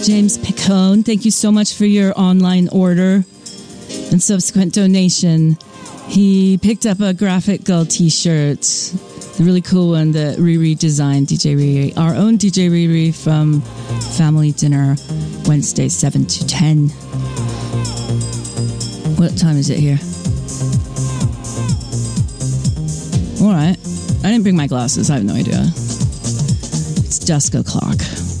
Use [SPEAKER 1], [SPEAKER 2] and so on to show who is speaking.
[SPEAKER 1] James Picone, thank you so much for your online order and subsequent donation. He picked up a Graphic Girl t-shirt, the really cool one that Riri designed, DJ Riri, our own DJ Riri from Family Dinner, Wednesday, 7 to 10. What time is it here? All right. I didn't bring my glasses. I have no idea. It's dusk o'clock.